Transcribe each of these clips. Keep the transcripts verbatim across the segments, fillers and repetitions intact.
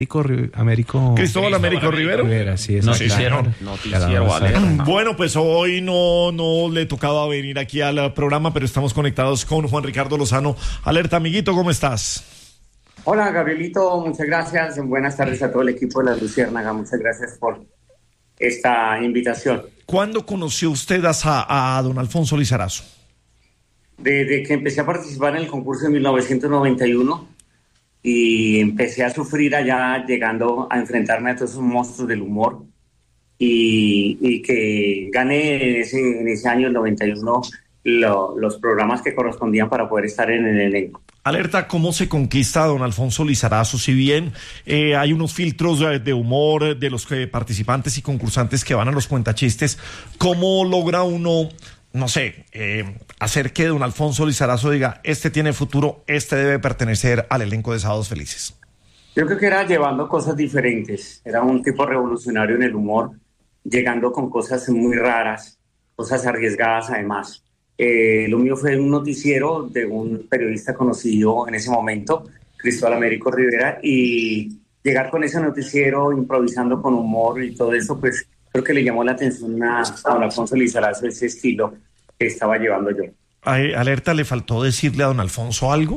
Américo Cristóbal Américo Rivero. Rivera, sí, es noticiero, noticiero, vale. Bueno, pues hoy no, no le tocaba venir aquí al programa, pero estamos conectados con Juan Ricardo Lozano. Alerta, amiguito, ¿cómo estás? Hola, Gabrielito, muchas gracias. Buenas tardes a todo el equipo de La Luciérnaga. Muchas gracias por esta invitación. ¿Cuándo conoció usted a, a don Alfonso Lizarazo? Desde que empecé a participar en el concurso de mil novecientos noventa y uno y empecé a sufrir allá, llegando a enfrentarme a todos esos monstruos del humor, y, y que gané en ese, en ese año, el noventa y uno, lo, los programas que correspondían para poder estar en el elenco. Alerta, ¿cómo se conquista a don Alfonso Lizarazo? Si bien eh, hay unos filtros de, de humor de los que participantes y concursantes que van a los cuentachistes, ¿cómo logra uno, no sé, eh, hacer que don Alfonso Lizarazo diga, este tiene futuro, este debe pertenecer al elenco de Sábados Felices? Yo creo que era llevando cosas diferentes, era un tipo revolucionario en el humor, llegando con cosas muy raras, cosas arriesgadas además. Eh, lo mío fue un noticiero de un periodista conocido en ese momento, Cristóbal Américo Rivera, y llegar con ese noticiero improvisando con humor y todo eso, pues creo que le llamó la atención a, a don Alfonso Lizarazo ese estilo que estaba llevando yo. Ay, Alerta, ¿le faltó decirle a don Alfonso algo?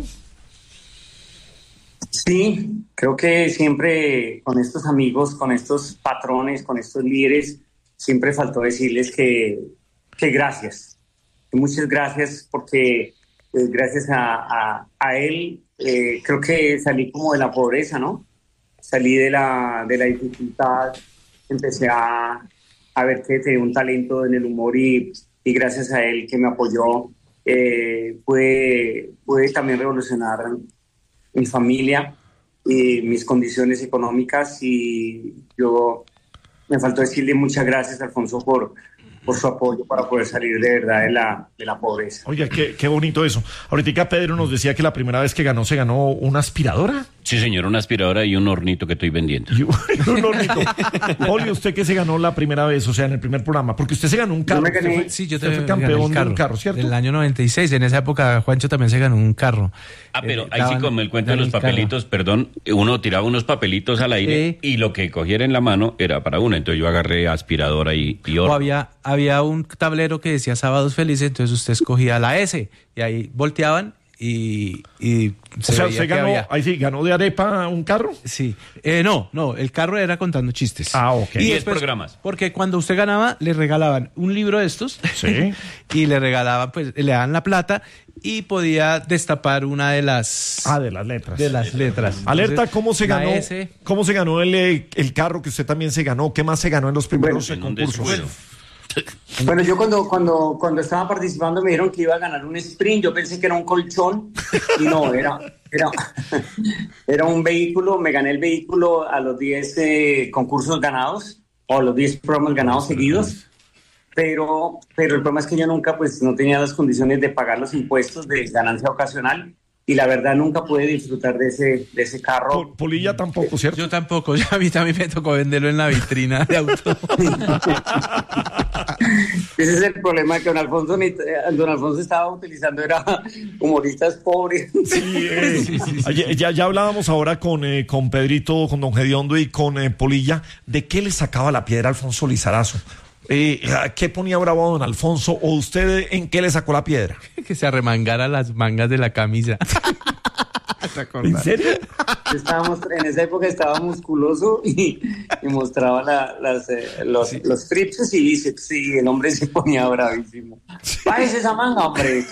Sí, creo que siempre con estos amigos, con estos patrones, con estos líderes, siempre faltó decirles que, que gracias. Muchas gracias, porque eh, gracias a, a, a él eh, creo que salí como de la pobreza, ¿no? Salí de la, de la dificultad, empecé a, a ver que tenía un talento en el humor y, y gracias a él que me apoyó, eh, pude, pude también revolucionar mi familia y mis condiciones económicas, y yo me faltó decirle muchas gracias, Alfonso, por... por su apoyo para poder salir de verdad de la, de la pobreza. Oiga, qué, qué bonito eso. Ahorita Pedro nos decía que la primera vez que ganó, se ganó una aspiradora. Sí, señor, una aspiradora y un hornito que estoy vendiendo. Y un, un hornito. Poli, ¿usted qué se ganó la primera vez, o sea, en el primer programa? Porque usted se ganó un carro. Yo me gané, fue, sí, yo usted fue campeón de un carro, ¿cierto? En el año noventa y seis, en esa época Juancho también se ganó un carro. Ah, pero eh, ahí daban, sí, como el cuento de los papelitos, carro. Perdón, uno tiraba unos papelitos al aire, sí, y lo que cogiera en la mano era para uno. Entonces yo agarré aspiradora y, y horno. O había, había un tablero que decía Sábados Felices, entonces usted escogía la S y ahí volteaban y, y se o sea, usted ganó, había... ahí sí, ganó de arepa un carro. Sí, eh, no, no, el carro era contando chistes. Ah, ok. Y después, programas. Porque cuando usted ganaba, le regalaban un libro de estos, sí, y le regalaban, pues, le daban la plata y podía destapar una de las... Ah, de las letras. De las letras. Alerta, Entonces, ¿cómo se ganó? S... ¿Cómo se ganó el, el carro que usted también se ganó? ¿Qué más se ganó en los primeros bueno, concursos? Bueno, yo cuando, cuando, cuando estaba participando me dijeron que iba a ganar un sprint, yo pensé que era un colchón y no, era, era, era un vehículo. Me gané el vehículo a los diez eh, concursos ganados, o a los diez programas ganados seguidos, pero, pero el problema es que yo nunca pues no tenía las condiciones de pagar los impuestos de ganancia ocasional. Y la verdad nunca pude disfrutar de ese, de ese carro. Polilla tampoco, ¿cierto? Yo tampoco, a mí también me tocó venderlo en la vitrina de auto. Ese es el problema, que don Alfonso, don Alfonso estaba utilizando, era humoristas pobres. Sí, eh, sí, sí, sí, ya, ya, ya hablábamos ahora con, eh, con Pedrito, con don Gediondo y con eh, Polilla, de qué le sacaba la piedra a Alfonso Lizarazo. Eh, ¿Qué ponía bravo a don Alfonso? ¿O usted en qué le sacó la piedra? Que se arremangara las mangas de la camisa. ¿En serio? Estábamos, en esa época estaba musculoso y, y mostraba la, las, eh, los, sí. los tríceps y bíceps, y el hombre se ponía bravísimo. ¡Bájese esa manga, hombre!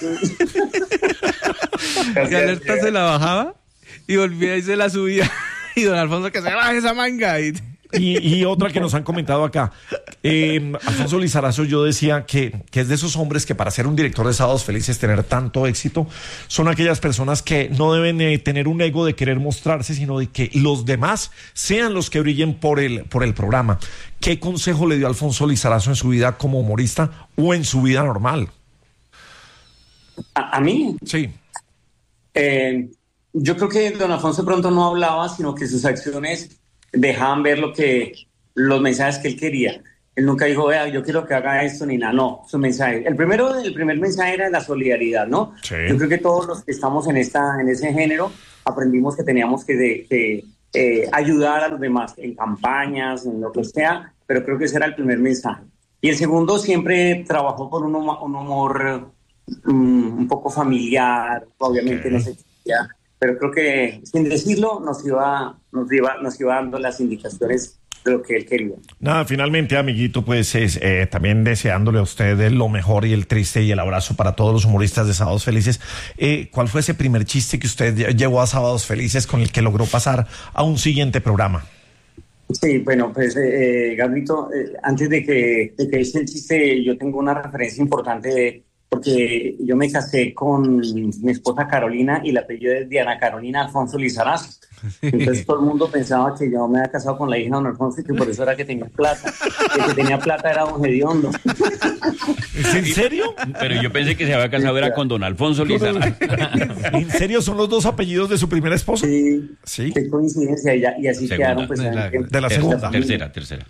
Y Alerta se la bajaba y volvía y se la subía. Y don Alfonso, que se baje esa manga. Y... Y, y otra que nos han comentado acá, eh, Alfonso Lizarazo, yo decía que, que es de esos hombres que para ser un director de Sábados Felices, tener tanto éxito, son aquellas personas que no deben eh, tener un ego de querer mostrarse, sino de que los demás sean los que brillen por el, por el programa. ¿Qué consejo le dio Alfonso Lizarazo en su vida como humorista o en su vida normal? ¿A, a mí? Sí. Eh, yo creo que don Alfonso pronto no hablaba, sino que sus acciones dejaban ver lo que, los mensajes que él quería. Él nunca dijo, vea, yo quiero que haga esto, ni nada, no, su mensaje. El primero, el primer mensaje era la solidaridad, ¿no? Sí. Yo creo que todos los que estamos en esta, en ese género, aprendimos que teníamos que, de, que, eh, ayudar a los demás en campañas, en lo que sea, pero creo que ese era el primer mensaje. Y el segundo, siempre trabajó con un, hum- un humor um, un poco familiar, obviamente okay. no sé ya, pero creo que sin decirlo nos iba, nos iba, nos iba dando las indicaciones de lo que él quería. Nada, finalmente, amiguito, pues es, eh, también deseándole a usted lo mejor y el triste y el abrazo para todos los humoristas de Sábados Felices. Eh, ¿Cuál fue ese primer chiste que usted llevó a Sábados Felices con el que logró pasar a un siguiente programa? Sí, bueno, pues, eh, Gabrito, eh, antes de que, de que hice el chiste, yo tengo una referencia importante de, porque yo me casé con mi esposa Carolina y el apellido es Diana Carolina Alfonso Lizarazo. Entonces todo el mundo pensaba que yo me había casado con la hija de don Alfonso y que por eso era que tenía plata. El que tenía plata era don Gediondo. ¿Es en serio? Pero yo pensé que se había casado era con don Alfonso Lizarazo. ¿En serio son los dos apellidos de su primera esposa? Sí, sí. Qué coincidencia. Y, y así segunda. quedaron. Pues, de, la, en, de la segunda. Tercera, tercera.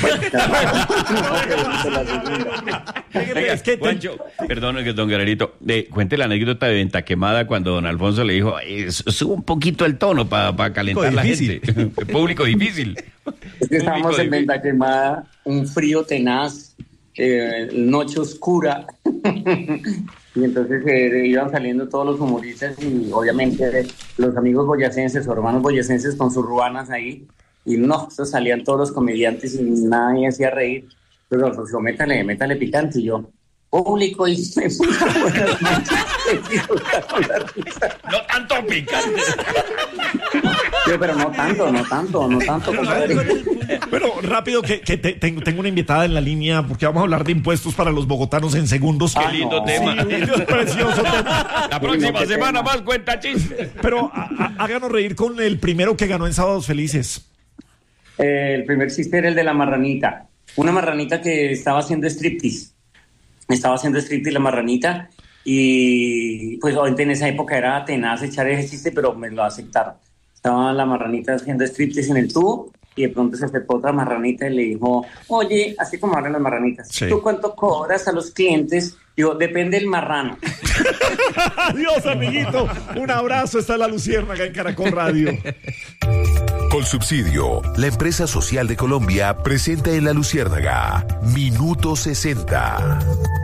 Oiga, es que Juancho, perdón, don Guerrerito, de, cuente la anécdota de Venta Quemada cuando don Alfonso le dijo, sube un poquito el tono para pa calentar la gente. Público difícil. Es que estábamos en Venta Quemada, un frío tenaz, eh, noche oscura, y entonces eh, iban saliendo todos los humoristas y obviamente los amigos boyacenses o hermanos boyacenses con sus ruanas ahí, y no, salían todos los comediantes y nadie hacía reír. Pero Alfonso, métale, métale picante, y yo, público, y me no tanto picante. Sí, pero no tanto, no tanto, no tanto. Bueno, rápido, que, que te, tengo, tengo una invitada en la línea, porque vamos a hablar de impuestos para los bogotanos en segundos. Qué lindo no. tema. Sí, precioso tema. La próxima no, semana tema. más cuenta chistes. Pero a, a, háganos reír con el primero que ganó en Sábados Felices. Eh, el primer chiste era el de la marranita. Una marranita que estaba haciendo striptease. Estaba haciendo striptease la marranita y pues obviamente en esa época era tenaz echar ese chiste, pero me lo aceptaron. Estaba la marranita haciendo striptease en el tubo y de pronto se acercó otra marranita y le dijo, oye, así como hablan las marranitas, sí. ¿Tú cuánto cobras a los clientes? Digo, depende del marrano. Adiós, amiguito. Un abrazo. Está La Luciérnaga en Caracol Radio. Colsubsidio, la empresa social de Colombia, presenta en La Luciérnaga Minuto sesenta.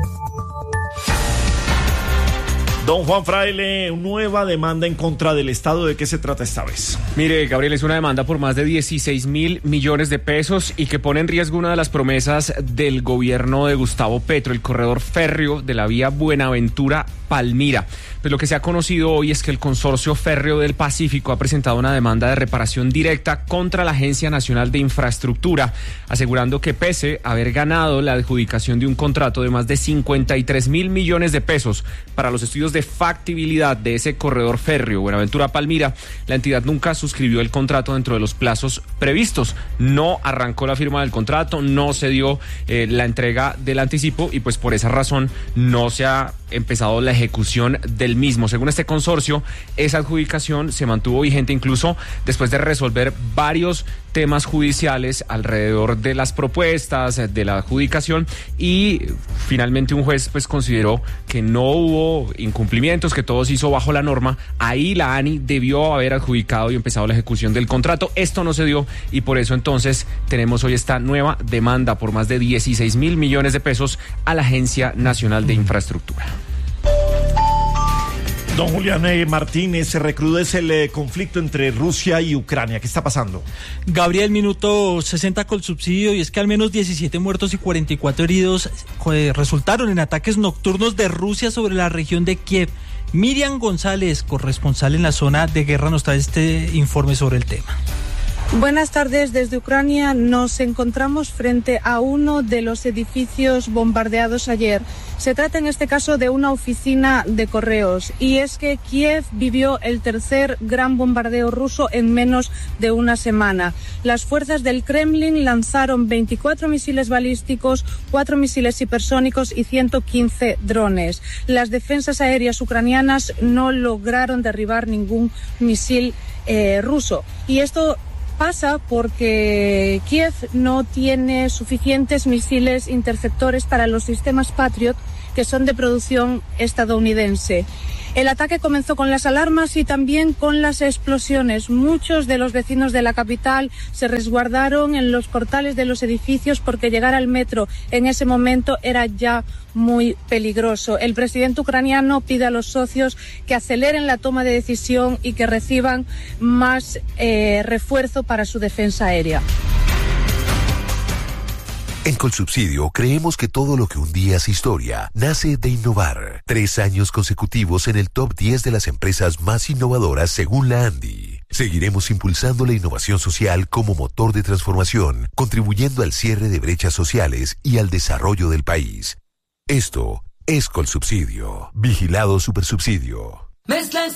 Don Juan Fraile, nueva demanda en contra del Estado. ¿De qué se trata esta vez? Mire, Gabriel, es una demanda por más de dieciséis mil millones de pesos y que pone en riesgo una de las promesas del gobierno de Gustavo Petro, el corredor férreo de la vía Buenaventura-Palmira. Pues lo que se ha conocido hoy es que el Consorcio Férreo del Pacífico ha presentado una demanda de reparación directa contra la Agencia Nacional de Infraestructura, asegurando que pese a haber ganado la adjudicación de un contrato de más de cincuenta y tres mil millones de pesos para los estudios de factibilidad de ese corredor férreo Buenaventura-Palmira, la entidad nunca suscribió el contrato dentro de los plazos previstos. No arrancó la firma del contrato, no se dio eh, la entrega del anticipo y pues por esa razón no se ha empezado la ejecución del mismo. Según este consorcio, esa adjudicación se mantuvo vigente incluso después de resolver varios temas judiciales alrededor de las propuestas, de la adjudicación, y finalmente un juez pues consideró que no hubo incumplimientos, que todo se hizo bajo la norma. Ahí la ANI debió haber adjudicado y empezado la ejecución del contrato. Esto no se dio y por eso entonces tenemos hoy esta nueva demanda por más de dieciséis mil millones de pesos a la Agencia Nacional de Infraestructura. Don Julián eh, Martínez, se recrudece el eh, conflicto entre Rusia y Ucrania. ¿Qué está pasando? Gabriel, minuto sesenta con subsidio, y es que al menos diecisiete muertos y cuarenta y cuatro heridos eh, resultaron en ataques nocturnos de Rusia sobre la región de Kiev. Miriam González, corresponsal en la zona de guerra, nos trae este informe sobre el tema. Buenas tardes. Desde Ucrania nos encontramos frente a uno de los edificios bombardeados ayer. Se trata en este caso de una oficina de correos, y es que Kiev vivió el tercer gran bombardeo ruso en menos de una semana. Las fuerzas del Kremlin lanzaron veinticuatro misiles balísticos, cuatro misiles hipersónicos y ciento quince drones. Las defensas aéreas ucranianas no lograron derribar ningún misil eh, ruso. Y esto pasa porque Kiev no tiene suficientes misiles interceptores para los sistemas Patriot, que son de producción estadounidense. El ataque comenzó con las alarmas y también con las explosiones. Muchos de los vecinos de la capital se resguardaron en los portales de los edificios porque llegar al metro en ese momento era ya muy peligroso. El presidente ucraniano pide a los socios que aceleren la toma de decisión y que reciban más eh, refuerzo para su defensa aérea. En Colsubsidio creemos que todo lo que un día es historia nace de innovar. Tres años consecutivos en el top diez de las empresas más innovadoras según la ANDI. Seguiremos impulsando la innovación social como motor de transformación, contribuyendo al cierre de brechas sociales y al desarrollo del país. Esto es Colsubsidio. Vigilado Supersubsidio. Mezcla